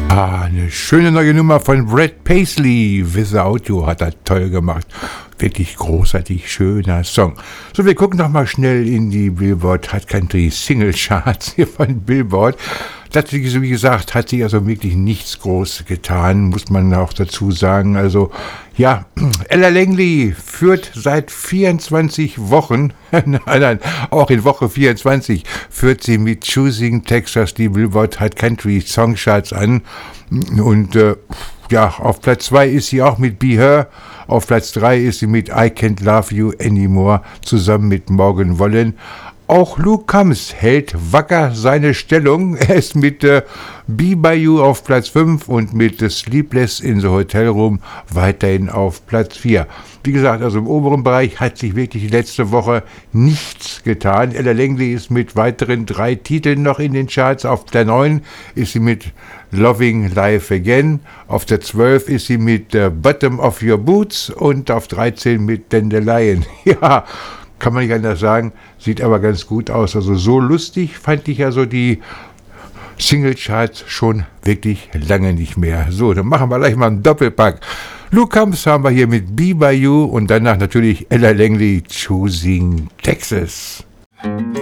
Eine schöne neue Nummer von Brad Paisley. Without You hat er toll gemacht. Wirklich großartig schöner Song. So, wir gucken noch mal schnell in die Billboard Hot Country Single Charts hier von Billboard. Das, wie gesagt, hat sich also wirklich nichts Großes getan, muss man auch dazu sagen. Also, ja, Ella Langley führt seit 24 Wochen, nein, auch in Woche 24, führt sie mit Choosing Texas die Billboard Hot Country Song Charts an. Und, ja, auf Platz 2 ist sie auch mit Be Her. Auf Platz 3 ist sie mit I Can't Love You Anymore zusammen mit Morgan Wallen. Auch Luke Combs hält wacker seine Stellung. Er ist mit Be By You auf Platz 5 und mit Sleepless in the Hotel Room weiterhin auf Platz 4. Wie gesagt, also im oberen Bereich hat sich wirklich die letzte Woche nichts getan. Ella Langley ist mit weiteren 3 Titeln noch in den Charts. Auf der 9 ist sie mit Loving Life Again. Auf der 12 ist sie mit Bottom of Your Boots und auf 13 mit Dandelion. Ja, kann man nicht anders sagen, sieht aber ganz gut aus. Also so lustig fand ich also die Single-Charts schon wirklich lange nicht mehr. So, dann machen wir gleich mal einen Doppelpack. Luke Combs haben wir hier mit Be By You und danach natürlich Ella Langley Choosing Texas.